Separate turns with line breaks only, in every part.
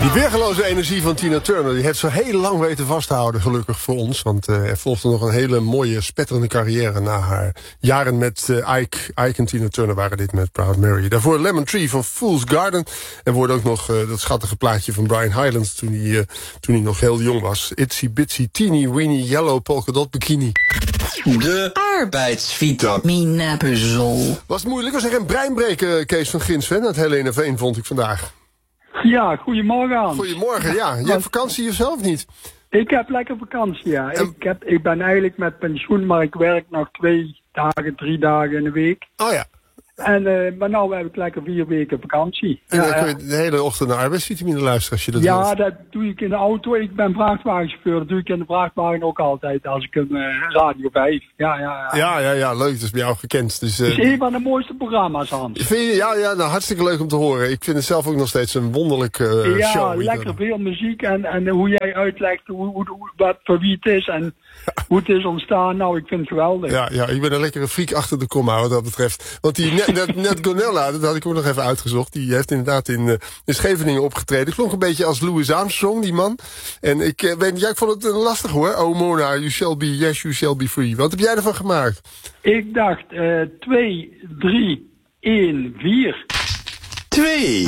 Die weergeloze energie van Tina Turner, die heeft ze heel lang weten vasthouden, gelukkig voor ons. Want er volgde nog een hele mooie, spetterende carrière na haar jaren met Ike. Ike en Tina Turner waren dit met Proud Mary. Daarvoor Lemon Tree van Fool's Garden. En wordt ook nog dat schattige plaatje van Brian Hyland toen hij nog heel jong was. Itsy Bitsy Teeny Weeny Yellow Polka Dot Bikini.
De arbeidsvitamine puzzel.
Was het moeilijk? Was er geen breinbreken, Kees van Ginsven? Het Helene Veen vond ik vandaag.
Ja, goedemorgen Hans.
Goedemorgen, ja. Je hebt vakantie jezelf niet?
Ik heb lekker vakantie, ja. Ik ben eigenlijk met pensioen, maar ik werk nog 2 dagen, 3 dagen in de week.
Oh ja.
Maar nou heb ik lekker 4 weken vakantie.
En dan kun je de hele ochtend naar arbeidsvitamine luisteren als je dat wilt.
Ja, dat doe ik in de auto. Ik ben vrachtwagenchauffeur. Dat doe ik in de vrachtwagen ook altijd als ik een Radio 5. Ja,
leuk. Dat is bij jou gekend. Dus,
het is een van de mooiste programma's, Hans.
Vind je? Ja, nou, hartstikke leuk om te horen. Ik vind het zelf ook nog steeds een wonderlijke show.
Ja, lekker veel muziek en hoe jij uitlegt wat voor wie het is en hoe het is ontstaan. Nou, ik vind het geweldig.
Ja, ik ben een lekkere freak achter de komma wat dat betreft. Want die Net Gonella, dat had ik ook nog even uitgezocht. Die heeft inderdaad in Scheveningen opgetreden. Klonk een beetje als Louis Armstrong, die man. En ik vond het lastig hoor. Oh Mona, you shall be free. Wat heb jij ervan gemaakt?
Ik dacht 2, 3, 1, 4.
2.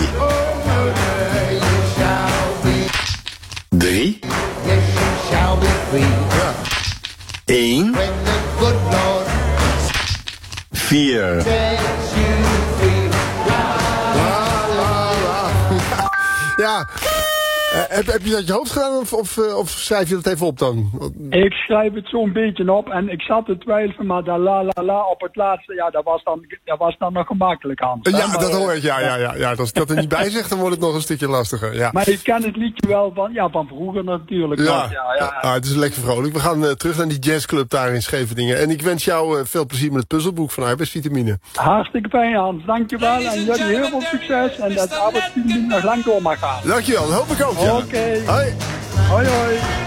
3. 1. 4.
Ja. Heb je dat in je hoofd gedaan of schrijf je dat even op dan?
Ik schrijf het zo'n beetje op en ik zat te twijfelen, maar dat la op het laatste, ja, dat was dan nog gemakkelijk, Hans.
Ja, maar, dat hoor ik, ja. Als ik dat er niet bij zeg, dan wordt het nog een stukje lastiger, ja.
Maar ik ken het liedje wel van vroeger natuurlijk.
Ja, het is lekker vrolijk. We gaan terug naar die jazzclub daar in Scheveningen. En ik wens jou veel plezier met het puzzelboek van arbeidsvitamine.
Hartstikke fijn, Hans. Dankjewel en jullie heel veel succes en dat arbeidsvitamine nog lang door mag gaan.
Dankjewel, dat hoop ik ook.
Oké.
Hoi.
Hoi.